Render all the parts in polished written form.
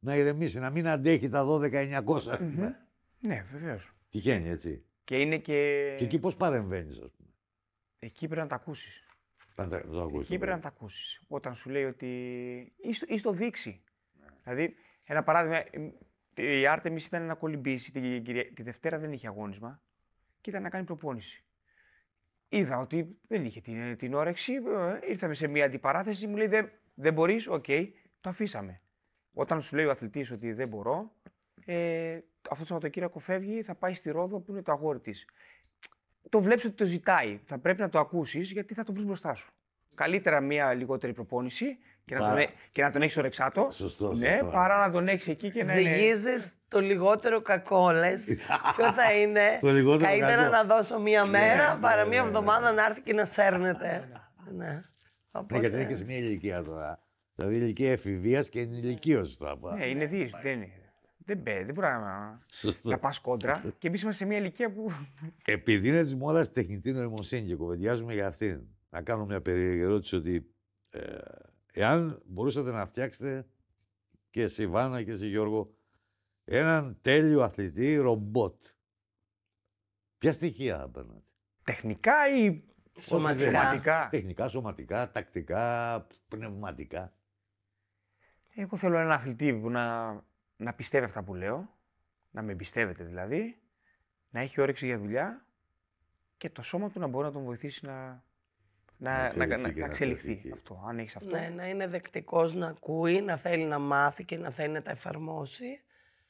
να ηρεμήσει, να μην αντέχει τα 12.900. Ναι, βεβαίως. Τυχαίνει, έτσι. Και είναι και. Και εκεί πώς παρεμβαίνεις, ας πούμε. Εκεί πρέπει να τα ακούσεις. Εκεί πρέπει να τα ακούσεις. Όταν σου λέει ότι. Ή στο δείξει. Δηλαδή, ένα παράδειγμα. Η Άρτεμις ήταν να κολυμπήσει τη Δευτέρα, δεν είχε αγώνισμα και ήταν να κάνει προπόνηση. Είδα ότι δεν είχε την όρεξη, ήρθαμε σε μια αντιπαράθεση, μου λέει δεν μπορείς, οκ, το αφήσαμε. Όταν σου λέει ο αθλητής ότι δεν μπορώ, αυτό το Σαββατοκύριακο φεύγει, θα πάει στη Ρόδο που είναι το αγόρι της. Το βλέπεις ότι το ζητάει, θα πρέπει να το ακούσεις γιατί θα το βρεις μπροστά σου. Καλύτερα μια λιγότερη προπόνηση και να τον έχεις ορεξάτο. Σωστό. Παρά να τον έχεις εκεί και να είναι. Ζυγίζεις το λιγότερο κακό, λες. Ποιο θα είναι. Καλύτερα να δώσω μία μέρα παρά μία εβδομάδα να έρθει και να σέρνεται. Ναι. Ναι, γιατί είναι και σε μια ηλικία τώρα. Δηλαδή ηλικία εφηβείας και ενηλικίωσης τώρα. Ναι, είναι δύσκολο. Δεν μπορεί να πας κόντρα. Και εμείς είμαστε σε μια ηλικία που. Επειδή είναι τη μόδα τεχνητή νοημοσύνη και κουβεντιάζουμε για αυτήν, να κάνω μια περίεργη ερώτηση ότι εάν μπορούσατε να φτιάξετε και εσύ Βάνα και εσύ Γιώργο έναν τέλειο αθλητή ρομπότ, ποια στοιχεία θα παίρνατε? Τεχνικά ή σωματικά? Τεχνικά, σωματικά, τακτικά, πνευματικά. Εγώ θέλω έναν αθλητή που να πιστεύει αυτά που λέω, να με εμπιστεύεται δηλαδή, να έχει όρεξη για δουλειά και το σώμα του να μπορεί να τον βοηθήσει να εξελιχθεί. Αυτό, αν έχεις αυτό. Ναι, να είναι δεκτικός, να ακούει, να θέλει να μάθει και να θέλει να τα εφαρμόσει.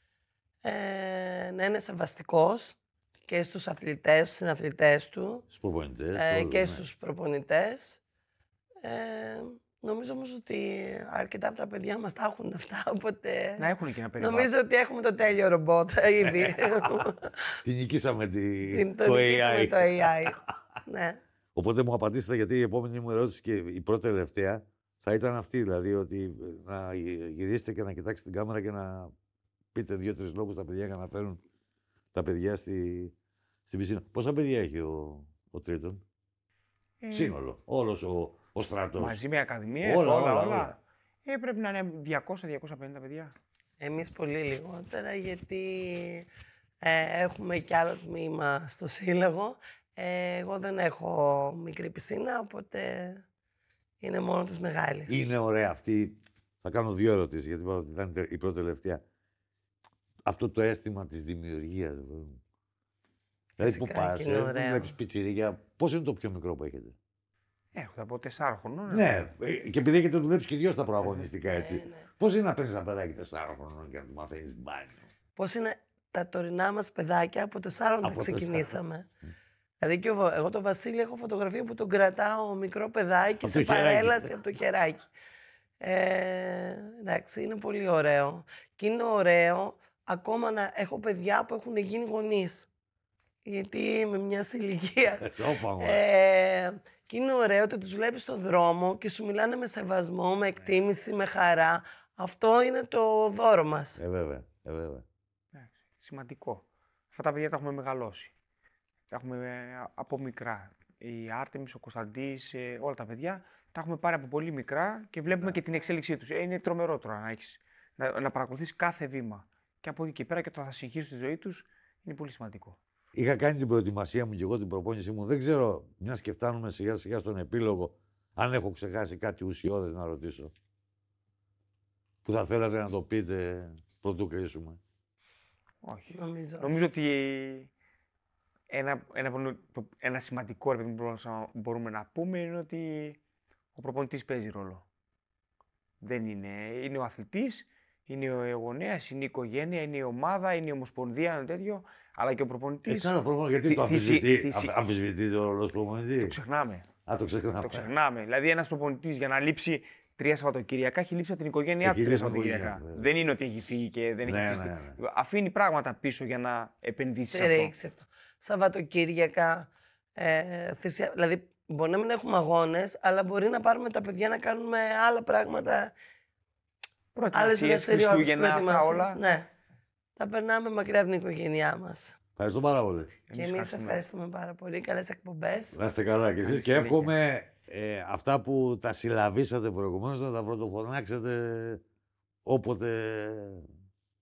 Να είναι σεβαστικός και στους αθλητές, στους συναθλητές του. Στους προπονητές. Και στους προπονητές. Νομίζω όμως ότι αρκετά από τα παιδιά μας τα έχουν αυτά, οπότε. Να έχουν και ένα περιβάλλον. Νομίζω ότι έχουμε το τέλειο ρομπότ ήδη. Την νικήσαμε το AI. Ναι. Οπότε μου απαντήσετε, γιατί η επόμενη μου ερώτηση και η πρώτη τελευταία θα ήταν αυτή, δηλαδή ότι να γυρίσετε και να κοιτάξετε την κάμερα και να πείτε 2-3 λόγους στα παιδιά για να φέρουν τα παιδιά στην πισίνα. Πόσα παιδιά έχει ο Τρίτον? Σύνολο, όλος ο στρατός. Μαζί με ακαδημίες, όλα. Πρέπει να είναι 200-250 παιδιά. Εμείς πολύ λιγότερα, γιατί έχουμε κι άλλο τμήμα στο σύλλογο. Εγώ δεν έχω μικρή πισίνα, οπότε είναι μόνο τις μεγάλες. Είναι ωραία αυτή. Θα κάνω 2 ερωτήσεις, γιατί είπα ότι ήταν η πρώτη τελευταία. Αυτό το αίσθημα της δημιουργίας. Δηλαδή που πας, βλέπεις πιτσιρίκια. Πώς είναι το πιο μικρό που έχετε? Έχω από 4 χρονών. Ναι, και επειδή έχετε δουλέψει και 2 στα προαγωνιστικά, έτσι. Ναι. Πώς είναι να παίρνεις ένα παιδάκι 4 χρονών και να του μαθαίνεις μπάνιο? Πώς είναι τα τωρινά μας παιδάκια, από 4 τα ξεκινήσαμε. Δηλαδή και εγώ το Βασίλη έχω φωτογραφία που τον κρατάω μικρό παιδάκι σε παρέλαση από το χεράκι. Εντάξει, είναι πολύ ωραίο. Και είναι ωραίο ακόμα να έχω παιδιά που έχουν γίνει γονείς. Γιατί είμαι μιας ηλικίας. Και είναι ωραίο ότι τους βλέπεις στον δρόμο και σου μιλάνε με σεβασμό, με εκτίμηση, με χαρά. Αυτό είναι το δώρο μας. Βέβαια. Σημαντικό. Αυτά τα παιδιά τα έχουμε μεγαλώσει. Τα έχουμε από μικρά. Η Άρτεμις, ο Κωνσταντής, όλα τα παιδιά τα έχουμε πάρει από πολύ μικρά και βλέπουμε και την εξέλιξή τους. Είναι τρομερό τώρα να παρακολουθείς κάθε βήμα. Και από εκεί και πέρα και όταν θα συνεχίσουν τη ζωή τους είναι πολύ σημαντικό. Είχα κάνει την προετοιμασία μου και εγώ την προπόνησή μου. Δεν ξέρω, μιας και φτάνουμε σιγά σιγά στον επίλογο, αν έχω ξεχάσει κάτι ουσιώδες να ρωτήσω. Που θα θέλατε να το πείτε πρωτού κλείσουμε? Όχι. Νομίζω ότι ένα σημαντικό που μπορούμε να πούμε είναι ότι ο προπονητής παίζει ρόλο. Δεν είναι ο αθλητής, είναι ο γονέας, είναι η οικογένεια, είναι η ομάδα, είναι η ομοσπονδία, ένα τέτοιο, αλλά και ο προπονητής. Κάνα πρόβλημα, γιατί το αμφισβητεί το ρόλο του προπονητή? Το ξεχνάμε. Το ξεχνάμε. Δηλαδή, ένας προπονητής για να λείψει 3 Σαββατοκύριακα έχει λείψει από την οικογένειά του 3 Σαββατοκύριακα. Δεν είναι ότι έχει φύγει και δεν έχει αφήσει. Αφήνει πράγματα πίσω για να επενδύσει σε αυτό. Σαββατοκύριακα, δηλαδή μπορεί να μην έχουμε αγώνες, αλλά μπορεί να πάρουμε τα παιδιά να κάνουμε άλλα πράγματα. Άλλες δραστηριότητες, όλα. Ναι. Τα περνάμε μακριά από την οικογένειά μας. Ευχαριστώ πάρα πολύ. Και εμείς ευχαριστούμε πάρα πολύ. Καλές εκπομπές. Να είστε καλά κι εσείς. Και εύχομαι αυτά που τα συλλαβήσατε προηγουμένως να τα πρωτοφωνάξετε όποτε